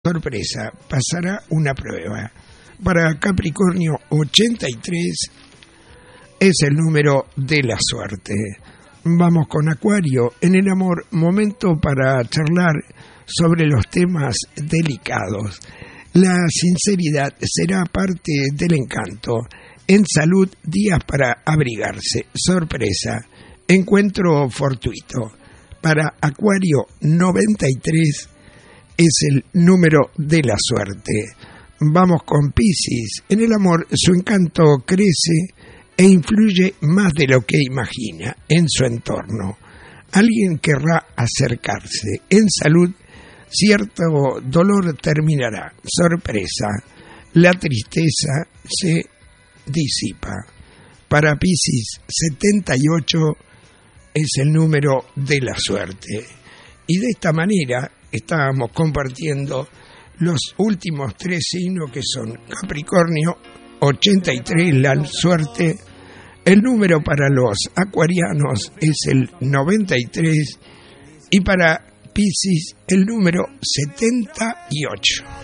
sorpresa, pasará una prueba. Para Capricornio, 83 es el número de la suerte. Vamos con Acuario. En el amor, momento para charlar sobre los temas delicados. La sinceridad será parte del encanto. En salud, días para abrigarse. Sorpresa, encuentro fortuito. Para Acuario, 93 es el número de la suerte. Vamos con Piscis. En el amor, su encanto crece e influye más de lo que imagina en su entorno. Alguien querrá acercarse. En salud, cierto dolor terminará. Sorpresa, la tristeza se disipa. Para Piscis, 78 es el número de la suerte. Y de esta manera estábamos compartiendo los últimos 3 signos, que son Capricornio, 83, la suerte. El número para los acuarianos es el 93 y para Piscis el número 78.